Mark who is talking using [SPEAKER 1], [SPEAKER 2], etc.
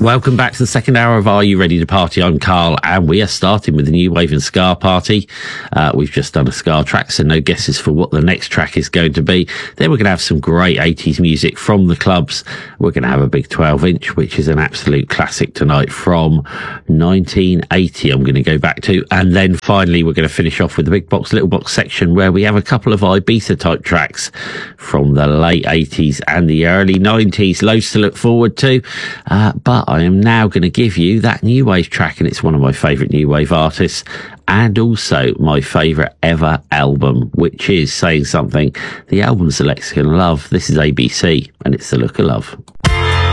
[SPEAKER 1] Welcome back to the second hour of Are You Ready to Party? I'm Carl, and we are starting with the New Wave and Ska Party. We've just done a Ska track, so no guesses for what the next track is going to be. Then we're going to have some great 80s music from the clubs. We're going to have a big 12-inch, which is an absolute classic tonight from 1980 I'm going to go back to. And then finally, we're going to finish off with the big box, little box section, where we have a couple of Ibiza-type tracks from the late 80s and the early 90s. Loads to look forward to. But I am now going to give you that new wave track, and it's one of my favourite new wave artists and also my favourite ever album, which is saying something. The album's The Lexicon of Love. This is ABC, and it's The Look of Love.